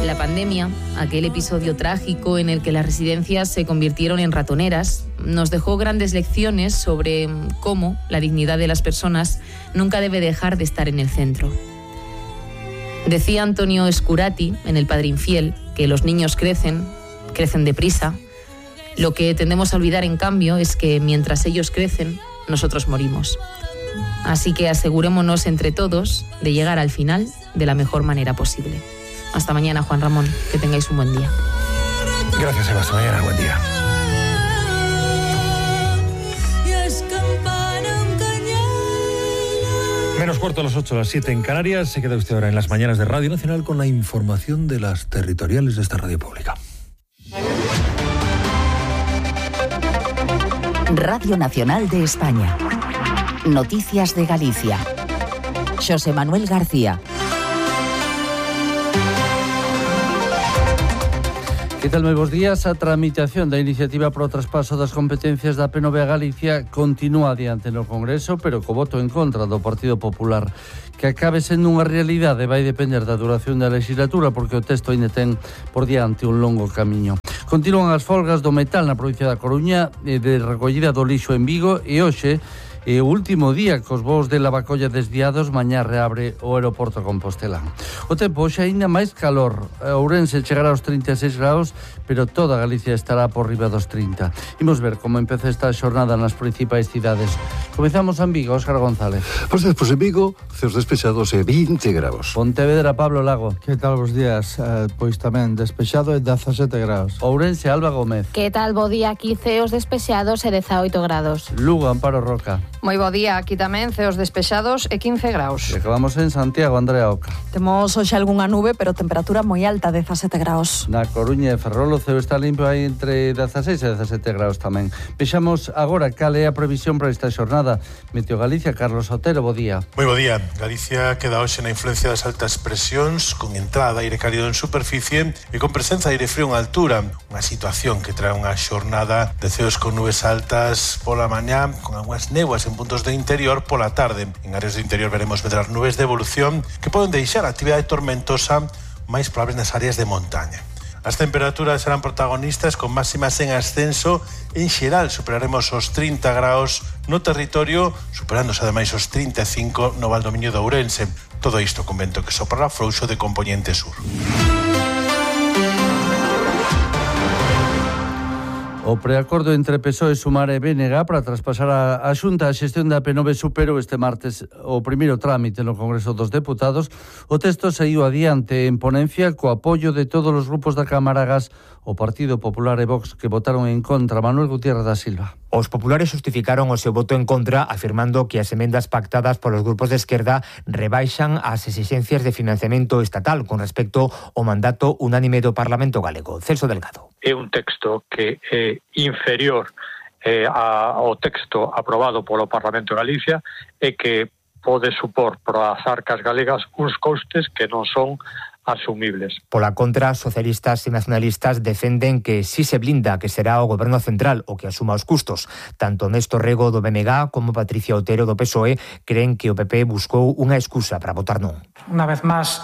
La pandemia, aquel episodio trágico en el que las residencias se convirtieron en ratoneras, nos dejó grandes lecciones sobre cómo la dignidad de las personas nunca debe dejar de estar en el centro. Decía Antonio Scurati, en El Padre Infiel, que los niños crecen deprisa. Lo que tendemos a olvidar, en cambio, es que mientras ellos crecen, nosotros morimos. Así que asegurémonos entre todos de llegar al final de la mejor manera posible. Hasta mañana, Juan Ramón. Que tengáis un buen día. Gracias, Eva. Hasta mañana. Buen día. Menos cuarto a las 8, a las 7 en Canarias. Se queda usted ahora en las mañanas de Radio Nacional con la información de las territoriales de esta radio pública. Radio Nacional de España. Noticias de Galicia. Xosé Manuel García. Que tal, moi bons días? A tramitación da iniciativa para o traspaso das competencias da PNV a Galicia continúa adiante no Congreso, pero co voto en contra do Partido Popular. Que acabe sendo unha realidade vai depender da duración da legislatura, porque o texto ainda ten por diante un longo camiño. Continúan as folgas do metal na provincia da Coruña e de recollida do lixo en Vigo, e hoxe o último día cos voos de Lavacolla desviados, mañá reabre o aeroporto Compostela. O tempo hoxe aínda máis calor. Ourense chegará aos 36 graus, pero toda Galicia estará por riba dos 30. Imos ver como empeza esta xornada nas principais cidades. Comezamos en Vigo, Óscar González. Pois despois en Vigo, ceos despexados e 20 graus. Pontevedra, Pablo Lago. Que tal, bos días? Pois tamén despexado e 17 graus. Ourense, Alba Gómez. Que tal, bo día? Aquí ceos despexados e 18 graus. Lugo, Amparo Roca. Moi bo día, aquí tamén ceos despexados e 15 graus. E acabamos en Santiago, Andrea Oca. Temos hoxe algunha nube, pero temperatura moi alta, 17 graus. Na Coruña e Ferrol o ceo está limpo, aí entre 16 e 17 graus tamén. Vexamos agora cal é a previsión para esta xornada. Meteo Galicia, Carlos Otero, bo día. Moi bo día. Galicia queda hoxe na influencia das altas presións, con entrada de aire cálido en superficie e con presenza de aire frío en altura. Unha situación que trae unha xornada de ceos con nubes altas pola mañá, con algunhas néboas en puntos de interior pola tarde. En áreas de interior veremos medrar nubes de evolución que poden deixar a actividade tormentosa máis probables nas áreas de montaña. As temperaturas serán protagonistas con máximas en ascenso. En xeral superaremos os 30 graus no territorio, superándose ademais os 35 no Valdomiño de Ourense. Todo isto con vento que soprará frouxo de compoñente sur. O preacordo entre PSOE, Sumar e BNG para traspasar a Xunta a xestión da P9 superou este martes o primeiro trámite no Congreso dos Deputados. O texto saíu adiante en ponencia co apoio de todos os grupos da Cámara Gas, o Partido Popular e Vox, que votaron en contra. Manuel Gutiérrez da Silva. Os populares justificaron o seu voto en contra, afirmando que as emendas pactadas polos grupos de esquerda rebaixan as exixencias de financiamento estatal con respecto ao mandato unánime do Parlamento galego. Celso Delgado. É un texto que é inferior ao texto aprobado polo Parlamento de Galicia e que pode supor para as arcas galegas uns costes que non son asumibles. Pola contra, socialistas e nacionalistas defenden que si se blinda que será o Goberno Central o que asuma os custos. Tanto Néstor Rego do BNG como Patricia Otero do PSOE creen que o PP buscou unha excusa para votar non. Unha vez máis,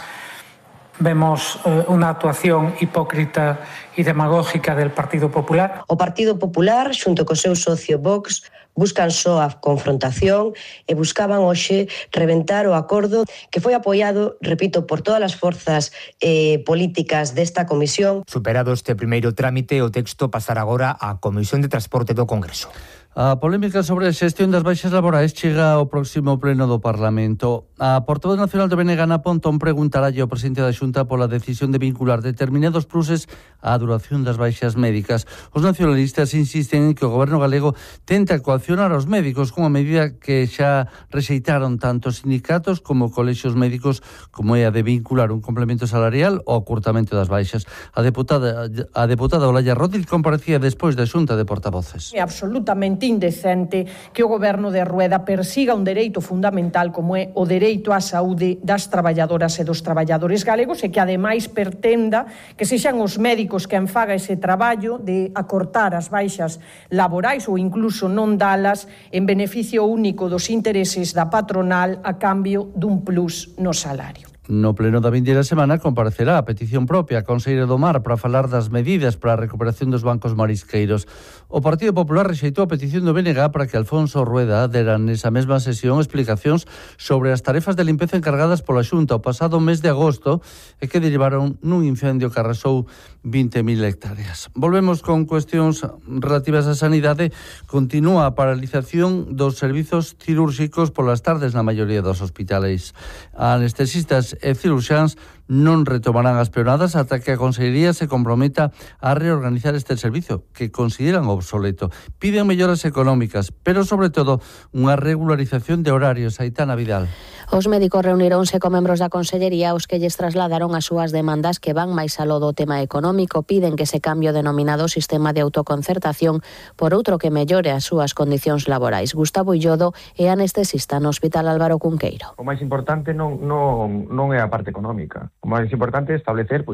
vemos unha actuación hipócrita e demagógica del Partido Popular. O Partido Popular, xunto co seu socio Vox, buscan só a confrontación e buscaban hoxe reventar o acordo que foi apoiado, repito, por todas as forzas políticas desta comisión. Superado este primeiro trámite, o texto pasará agora á Comisión de Transporte do Congreso. A polémica sobre a xestión das baixas laborais chega ao próximo pleno do Parlamento. A portavoz nacional do BNG, Ana Pontón, preguntaralle ao presidente da Xunta pola decisión de vincular determinados pluses á duración das baixas médicas. Os nacionalistas insisten en que o goberno galego tenta coaccionar aos médicos cunha medida que xa rexeitaron tanto sindicatos como colexios médicos, como é a de vincular un complemento salarial ao acurtamento das baixas. A deputada Olaya Rodil comparecía despois da Xunta de Portavoces. É absolutamente indecente que o goberno de Rueda persiga un dereito fundamental como é o dereito á saúde das traballadoras e dos traballadores galegos e que ademais pretenda que sexan os médicos quen faga ese traballo de acortar as baixas laborais ou incluso non dalas en beneficio único dos intereses da patronal a cambio dun plus no salario. No pleno da vindeira semana comparecerá a petición propia a Conselleira do Mar para falar das medidas para a recuperación dos bancos marisqueiros. O Partido Popular rexeitou a petición do BNG para que Alfonso Rueda dera nesa mesma sesión explicacións sobre as tarefas de limpeza encargadas pola Xunta o pasado mes de agosto e que derivaron nun incendio que arrasou 20.000 hectáreas. Volvemos con cuestións relativas á sanidade. Continúa a paralización dos servizos cirúrxicos polas tardes na maioría dos hospitais. Anestesistas e cirurxáns non retomarán as peonadas ata que a Consellería se comprometa a reorganizar este servizo, que consideran obsoleto. Piden melloras económicas, pero sobre todo unha regularización de horarios. Aitana Vidal. Os médicos reunironse con membros da Consellería os que lles trasladaron as súas demandas que van máis aló do tema económico. Piden que se cambie o denominado sistema de autoconcertación por outro que mellore as súas condicións laborais. Gustavo Illodo é anestesista no Hospital Álvaro Cunqueiro. O máis importante non é a parte económica. O máis importante é establecer,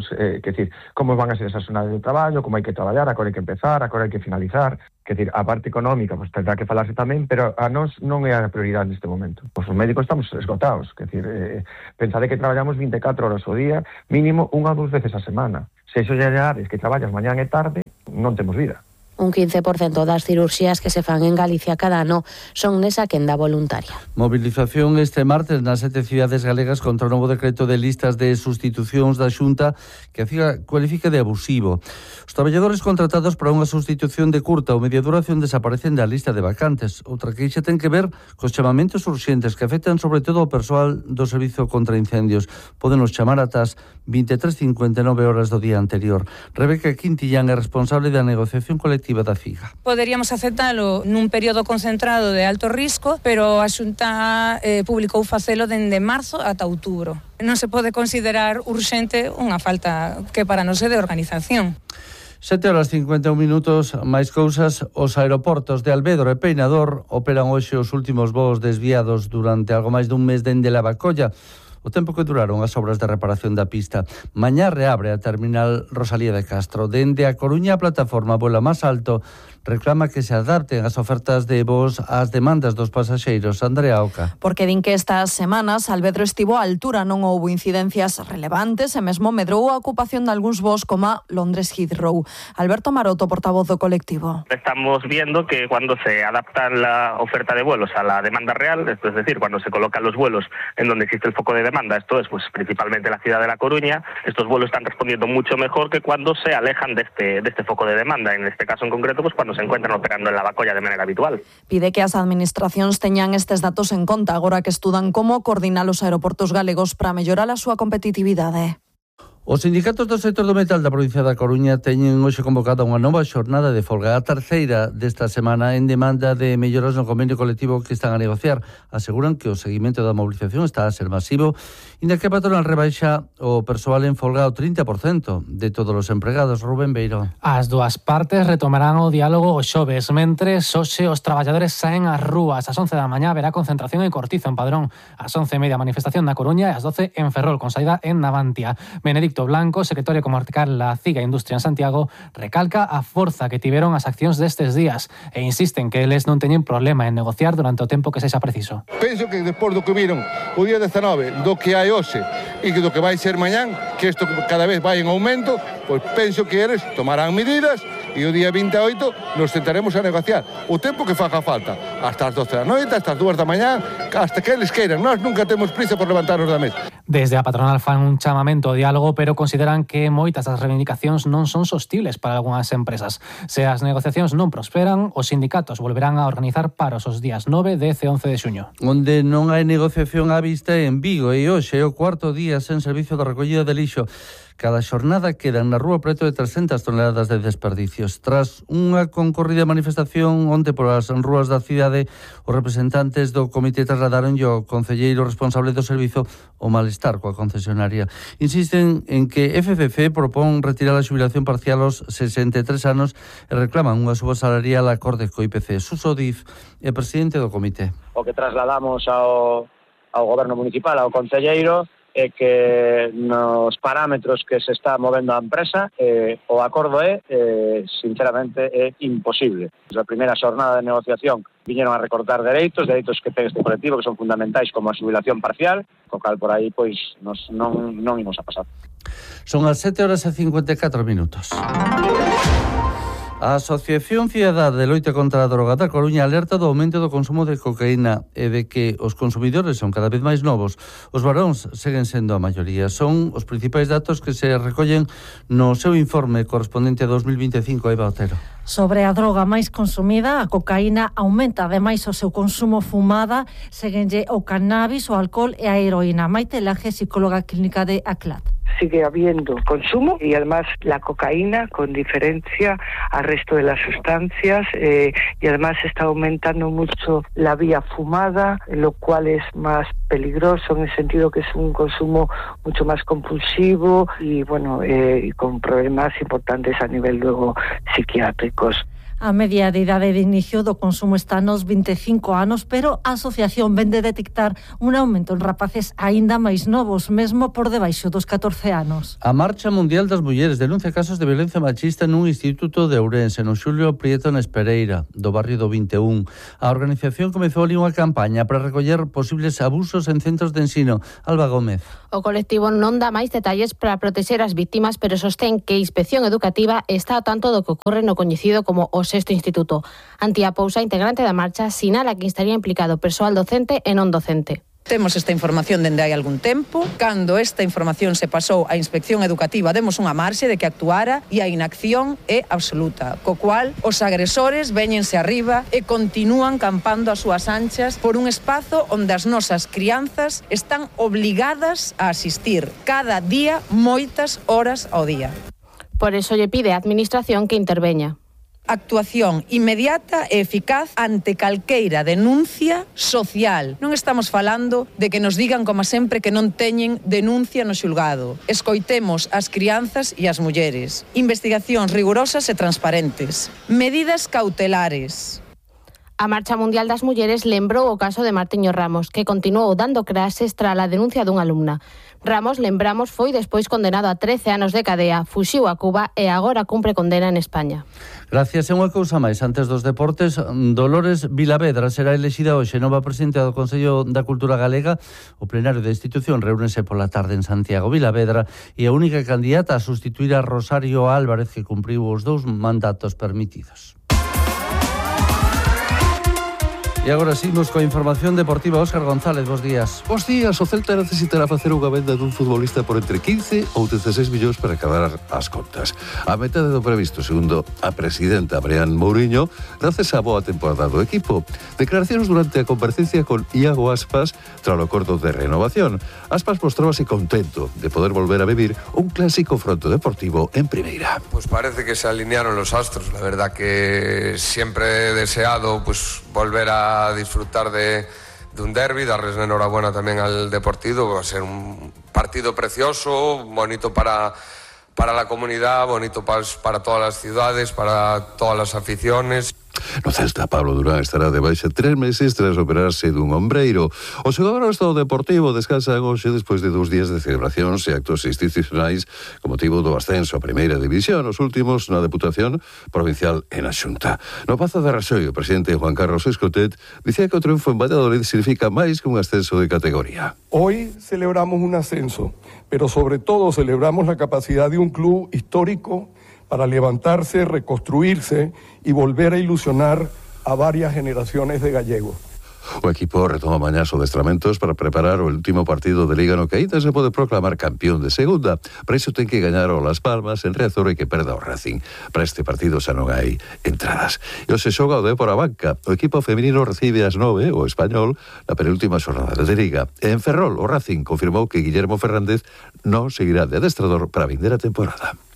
como van a ser esas jornadas de traballo, como hai que traballar, a que hai que empezar, a que hai que finalizar. A parte económica tendrá que falarse tamén, pero a nós non é a prioridade neste momento. Os médicos estamos esgotados. Pensade que traballamos 24 horas ao día, mínimo 1 ou 2 veces a semana. Se iso lle añades que traballas mañán e tarde, non temos vida. Un 15% das cirurxías que se fan en Galicia cada ano son nesa quenda voluntaria. Movilización este martes nas 7 cidades galegas contra o novo decreto de listas de sustitucións da Xunta que a cualifica de abusivo. Os traballadores contratados para unha sustitución de curta ou media duración desaparecen da lista de vacantes. Outra queixa ten que ver cos chamamentos urxentes que afectan sobre todo o persoal do Servizo contra Incendios. Podenos chamar ata as 23:59 horas do día anterior. Rebeca Quintillán é responsable da negociación colectiva da FIGA. Poderíamos aceptalo nun período concentrado de alto risco, pero a Xunta publicou facelo dende marzo ata outubro. Non se pode considerar urxente unha falta que para nós é de organización. 7:51 minutos, máis cousas. Os aeroportos de Alvedro e Peinador operan hoxe os últimos voos desviados durante algo máis dun mes dende Lavacolla. O tempo que duraron as obras de reparación da pista. Mañá reabre a terminal Rosalía de Castro. Dende a Coruña, a plataforma Vuela Más Alto reclama que se adapten as ofertas de voos ás demandas dos pasaxeiros. Andrea Oca. Porque din que estas semanas Alvedro estivo á altura, non houbo incidencias relevantes e mesmo medrou a ocupación de algúns voos como Londres Heathrow. Alberto Maroto, portavoz do colectivo. Estamos viendo que cuando se adapta la oferta de vuelos a la demanda real, esto es decir, cuando se colocan los vuelos en donde existe el foco de demanda, esto es principalmente la ciudad de La Coruña, estos vuelos están respondiendo mucho mejor que cuando se alejan de este foco de demanda. En este caso en concreto, cuando se encuentran operando en Lavacolla de manera habitual. Pide que as administracións teñan estes datos en conta agora que estudan como coordinar os aeroportos galegos para mellorar a súa competitividade. Os sindicatos do sector do metal da provincia da Coruña teñen hoxe convocada unha nova xornada de folga, a terceira desta semana, en demanda de melloras no convenio colectivo que están a negociar. Aseguran que o seguimento da movilización está a ser masivo, inda que a patronal rebaixa o persoal en folga ao 30% de todos os empregados. Rubén Beiro. As dúas partes retomarán o diálogo o xoves, mentres hoxe os traballadores saen ás rúas. Ás 11 da mañá verá concentración en Cortizo, en Padrón. Ás 11:30 manifestación na Coruña e ás 12 en Ferrol, con saída en Navantia. Benedicto Blanco, secretario comarcal da CIGA Industria en Santiago, recalca a forza que tiveron as accións destes días e insisten que eles non teñen problema en negociar durante o tempo que sexa preciso. Penso que despois do que viron o día 19, do que hai hoxe e do que vai ser mañán, que isto cada vez vai en aumento, pois penso que eles tomarán medidas e o día 28 nos sentaremos a negociar o tempo que faga falta, hasta as 12 da noite, hasta as 2 da mañá, hasta que eles queiran. Nós nunca temos prisa por levantarnos da mesa. Desde a patronal fan un chamamento ao diálogo, pero consideran que moitas das reivindicacións non son sostibles para algunhas empresas. Se as negociacións non prosperan, os sindicatos volverán a organizar paros os días 9, 10 e 11 de xuño. Onde non hai negociación á vista en Vigo e hoxe é o cuarto día sen servizo de recollida de lixo. Cada xornada quedan na rúa preto de 300 toneladas de desperdicios. Tras unha concorrida manifestación onte polas rúas da cidade, os representantes do comité trasladaron ao concelleiro responsable do servizo o malestar coa concesionaria. Insisten en que FCC propón retirar a xubilación parcial aos 63 anos e reclaman unha suba salarial acorde co IPC. Suso Diz é presidente do comité. O que trasladamos ao goberno municipal, ao concelleiro, e que nos parámetros que se está movendo a empresa o acordo sinceramente, é imposible. A primeira xornada de negociación viñeron a recortar dereitos que ten este colectivo que son fundamentais como a xubilación parcial, co cal por aí pois non imos a pasar. Son as 7:54. A Asociación Cidadá de Loita contra a Droga da Coruña alerta do aumento do consumo de cocaína e de que os consumidores son cada vez máis novos. Os varóns seguen sendo a maioría. Son os principais datos que se recollen no seu informe correspondente a 2025. Eva Otero. Sobre a droga máis consumida, a cocaína aumenta ademais o seu consumo fumada, seguenlle o cannabis, o alcohol e a heroína. Maite Laje, psicóloga clínica de ACLAD. Sigue habiendo consumo y además la cocaína, con diferencia al resto de las sustancias, y además está aumentando mucho la vía fumada, lo cual es más peligroso en el sentido que es un consumo mucho más compulsivo y bueno, y con problemas importantes a nivel luego psiquiátricos. A media de idade de inicio do consumo está nos 25 anos, pero a asociación vende detectar un aumento en rapaces aínda máis novos, mesmo por debaixo dos 14 anos. A Marcha Mundial das Mulleres denuncia casos de violencia machista nun instituto de Ourense, no Xulio Prieto Nespereira, do barrio do 21. A organización comezou ali unha campaña para recoller posibles abusos en centros de ensino. Alba Gómez. O colectivo non dá máis detalles para protexer as vítimas, pero sostén que a Inspección Educativa está ao tanto do que ocorre no coñecido como o Sexto Instituto. Antía Pousa, integrante da marcha, sinala que estaría implicado persoal docente e non docente. Temos esta información dende hai algún tempo. Cando esta información se pasou á Inspección Educativa, demos unha marxe de que actuara e a inacción é absoluta, co cual os agresores véñense arriba e continúan campando as súas anchas por un espazo onde as nosas crianzas están obligadas a asistir cada día moitas horas ao día. Por eso lle pide á Administración que interveña. Actuación inmediata e eficaz ante calqueira denuncia social. Non estamos falando de que nos digan, como sempre, que non teñen denuncia no xulgado. Escoitemos as crianzas e as mulleres. Investigacións rigurosas e transparentes. Medidas cautelares. A Marcha Mundial das Mulleres lembrou o caso de Martiño Ramos, que continuou dando clases tras a denuncia dunha alumna. Ramos, lembramos, foi despois condenado a 13 anos de cadea, fuxiu a Cuba e agora cumpre condena en España. Gracias. E unha cousa máis, antes dos deportes, Dolores Vilavedra será elexida hoxe nova presidenta do Consello da Cultura Galega. O plenario da institución reúnese pola tarde en Santiago. Vilavedra é a única candidata a sustituir a Rosario Álvarez, que cumpriu os 2 mandatos permitidos. E agora seguimos coa información deportiva. Óscar González, bos días. Bos días. O Celta necesitará facer unha venda dun futbolista por entre 15 ou 16 millóns para acabar as contas. A metade do previsto, segundo a presidenta Brian Mourinho, gracias á boa temporada do equipo. Declaracións durante a comparecencia con Iago Aspas tras o acordo de renovación. Aspas mostrábase contento de poder volver a vivir un clásico fronto deportivo en primeira. Pues parece que se alinearon los astros. La verdad que siempre he deseado pues volver a disfrutar de un derbi, darles enhorabuena también al Deportivo. Va a ser un partido precioso, bonito para la comunidad, bonito para todas las ciudades, para todas las aficiones. No Celta, Pablo Durán estará de baixa 3 meses tras operarse dun ombreiro. O xogador do Estado Deportivo descansa hoxe despois de 2 días de celebracións e actos institucionais con motivo do ascenso a Primeira División, os últimos na Deputación Provincial e na Xunta. No Pazo de Raxoi, o presidente Juan Carlos Escotet dicía que o triunfo en Valladolid significa máis que un ascenso de categoría. Hoy celebramos un ascenso, pero sobre todo celebramos la capacidad de un club histórico para levantarse, reconstruirse y volver a ilusionar a varias generaciones de gallegos. O equipo retoma mañá os adestramentos para preparar o último partido de Liga no que ainda se pode proclamar campeón de segunda. Para iso ten que gañar o Las Palmas en Riazor e que perda o Racing. Para este partido xa non hai entradas. E o se xoga o Dépor a banca. O equipo feminino recibe ás 9 o Español na penúltima xornada de Liga. E en Ferrol o Racing confirmou que Guillermo Fernández non seguirá de adestrador para a vindeira temporada.